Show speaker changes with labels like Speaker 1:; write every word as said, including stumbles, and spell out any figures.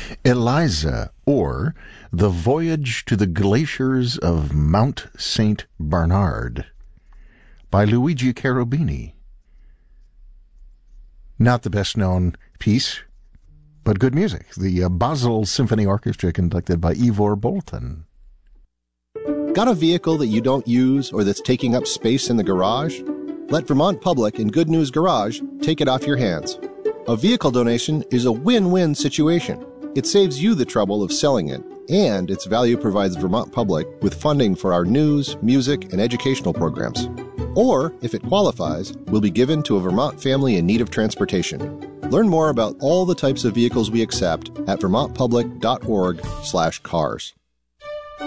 Speaker 1: Eliza, or The Voyage to the Glaciers of Mount Saint Bernard by Luigi Cherubini. Not the best-known piece, but good music. The uh, Basel Symphony Orchestra, conducted by Ivor Bolton.
Speaker 2: Got a vehicle that you don't use or that's taking up space in the garage? Let Vermont Public and Good News Garage take it off your hands. A vehicle donation is a win-win situation. It saves you the trouble of selling it, and its value provides Vermont Public with funding for our news, music, and educational programs. Or, if it qualifies, will be given to a Vermont family in need of transportation. Learn more about all the types of vehicles we accept at vermontpublic.org slash cars.